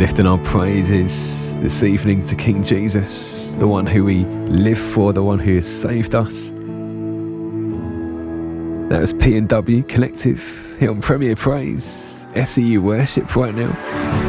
Lifting our praises this evening to King Jesus, the one who we live for, the one who has saved us. That was P&W Collective here on Premier Praise, SEU Worship right now.